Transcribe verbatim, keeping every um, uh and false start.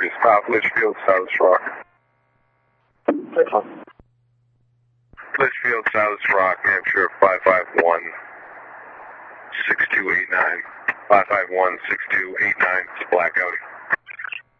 copy. South Litchfield, South Rock. Litchfield, South Rock, Hampshire, five five one, six two eight nine. five five one, six two eight nine. It's Black Audi.